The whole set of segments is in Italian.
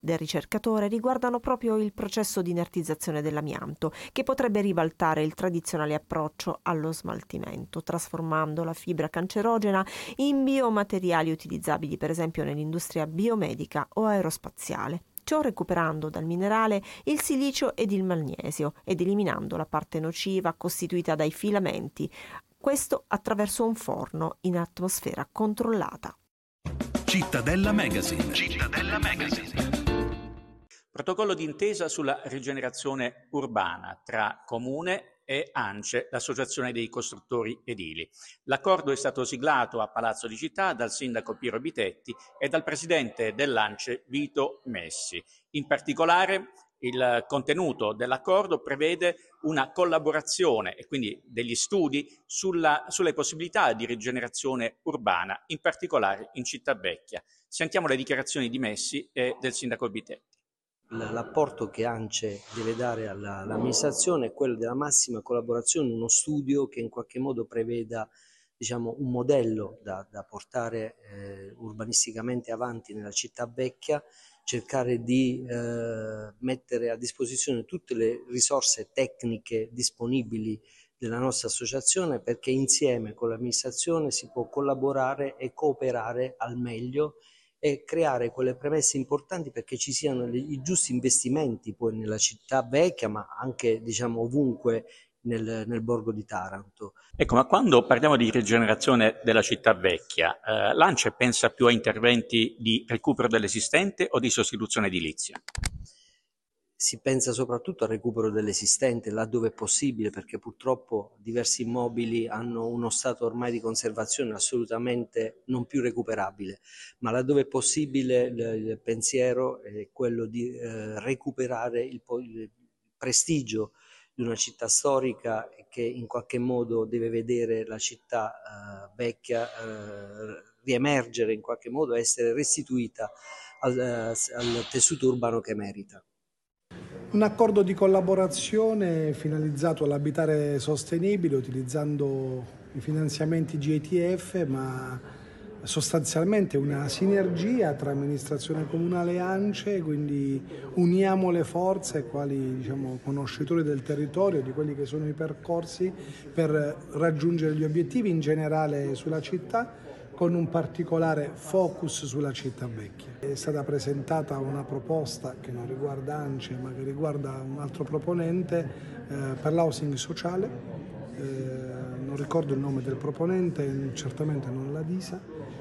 del ricercatore riguardano proprio il processo di inertizzazione dell'amianto, che potrebbe ribaltare il tradizionale approccio allo smaltimento, trasformando la fibra cancerogena in biomateriali utilizzabili per esempio nell'industria biomedica o aerospaziale. Ciò recuperando dal minerale il silicio ed il magnesio ed eliminando la parte nociva costituita dai filamenti, questo attraverso un forno in atmosfera controllata. Cittadella Magazine. Cittadella Magazine. Protocollo d'intesa sulla rigenerazione urbana tra Comune e ANCE, l'Associazione dei Costruttori Edili. L'accordo è stato siglato a Palazzo di Città dal sindaco Piero Bitetti e dal presidente dell'ANCE Vito Messi. In particolare, il contenuto dell'accordo prevede una collaborazione e quindi degli studi sulle possibilità di rigenerazione urbana, in particolare in Città Vecchia. Sentiamo le dichiarazioni di Messi e del sindaco Bitetti. L'apporto che ANCE deve dare all'amministrazione è quello della massima collaborazione, uno studio che in qualche modo preveda un modello da portare urbanisticamente avanti nella Città Vecchia, cercare di mettere a disposizione tutte le risorse tecniche disponibili della nostra associazione, perché insieme con l'amministrazione si può collaborare e cooperare al meglio e creare quelle premesse importanti perché ci siano i giusti investimenti poi nella Città Vecchia, ma anche ovunque nel borgo di Taranto. Ecco, ma quando parliamo di rigenerazione della Città Vecchia, l'ANCE pensa più a interventi di recupero dell'esistente o di sostituzione edilizia? Si pensa soprattutto al recupero dell'esistente laddove è possibile, perché purtroppo diversi immobili hanno uno stato ormai di conservazione assolutamente non più recuperabile, ma laddove è possibile il pensiero è quello di recuperare il prestigio di una città storica che in qualche modo deve vedere la città vecchia riemergere, in qualche modo essere restituita al tessuto urbano che merita. Un accordo di collaborazione finalizzato all'abitare sostenibile utilizzando i finanziamenti GITF, ma sostanzialmente una sinergia tra amministrazione comunale e ANCE, quindi uniamo le forze quali conoscitori del territorio, di quelli che sono i percorsi per raggiungere gli obiettivi in generale sulla città, con un particolare focus sulla Città Vecchia. È stata presentata una proposta che non riguarda ANCE ma che riguarda un altro proponente per l'housing sociale, non ricordo il nome del proponente, certamente non la DISA,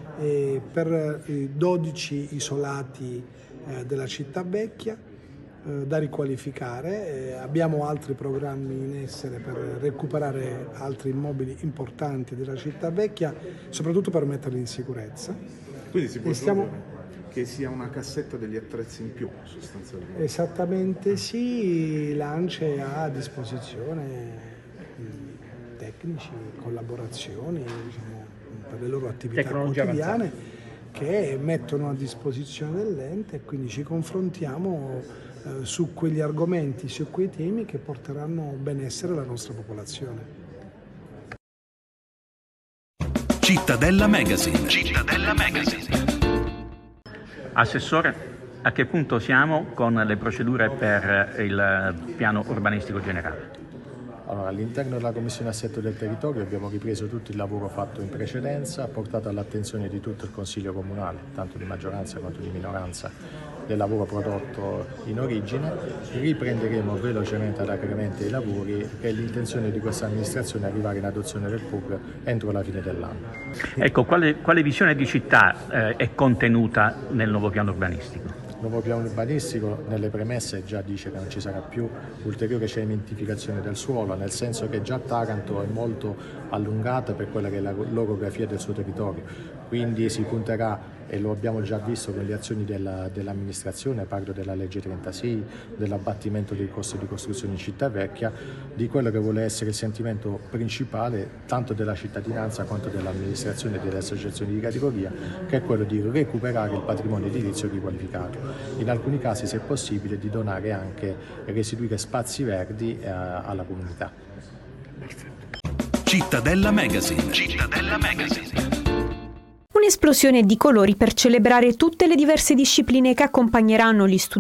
per i 12 isolati della Città Vecchia da riqualificare. Abbiamo altri programmi in essere per recuperare altri immobili importanti della Città Vecchia, soprattutto per metterli in sicurezza. Quindi si può dire che sia una cassetta degli attrezzi in più sostanzialmente? Esattamente sì, l'ANCE ha a disposizione tecnici, collaborazioni per le loro attività quotidiane che mettono a disposizione dell'ente e quindi ci confrontiamo su quegli argomenti, su quei temi che porteranno benessere alla nostra popolazione. Cittadella Magazine. Cittadella Magazine. Assessore, a che punto siamo con le procedure per il piano urbanistico generale? Allora, all'interno della Commissione Assetto del Territorio abbiamo ripreso tutto il lavoro fatto in precedenza, portato all'attenzione di tutto il Consiglio Comunale, tanto di maggioranza quanto di minoranza, del lavoro prodotto in origine. Riprenderemo velocemente ed alacremente i lavori e l'intenzione di questa amministrazione è arrivare in adozione del PUR entro la fine dell'anno. Ecco, quale visione di città è contenuta nel nuovo piano urbanistico? Il nuovo piano urbanistico nelle premesse già dice che non ci sarà più ulteriore cementificazione del suolo, nel senso che già Taranto è molto allungata per quella che è l'orografia del suo territorio, quindi si punterà, e lo abbiamo già visto con le azioni dell'amministrazione, parlo della legge 36, dell'abbattimento dei costi di costruzione in Città Vecchia, di quello che vuole essere il sentimento principale tanto della cittadinanza quanto dell'amministrazione e delle associazioni di categoria, che è quello di recuperare il patrimonio edilizio riqualificato. In alcuni casi, se possibile, di donare anche e restituire spazi verdi alla comunità. Cittadella Magazine. Cittadella Magazine. Un'esplosione di colori per celebrare tutte le diverse discipline che accompagneranno gli studenti